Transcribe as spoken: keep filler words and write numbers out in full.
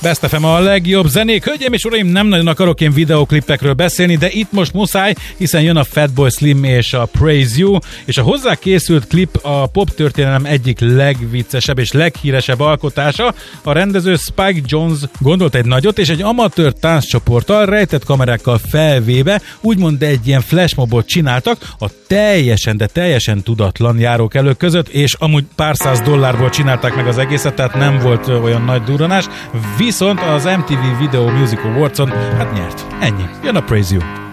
Best ef em a legjobb zenék. Hölgyeim és uraim, nem nagyon akarok én videoklipekről beszélni, de itt most muszáj, hiszen jön a Fatboy Slim és a Praise You, és a hozzá készült klip a pop történelem egyik legviccesebb és leghíresebb alkotása. A rendező Spike Jonze gondolt egy nagyot, és egy amatőr tánccsoporttal, rejtett kamerákkal felvéve, úgymond egy ilyen flashmobot csináltak a teljesen, de teljesen tudatlan járókelők között, és amúgy pár száz dollárból csinálták meg az egészet, tehát nem volt olyan nagy durranás, viszont az em té vé Video Music Awards-on hát nyert. Ennyi. Jön a Praise You.